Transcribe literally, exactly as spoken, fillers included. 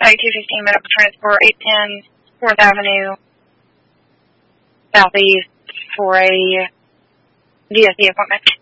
Highway two fifteen Medical Transport, eight ten fourth Avenue, Southeast, for a D S E appointment.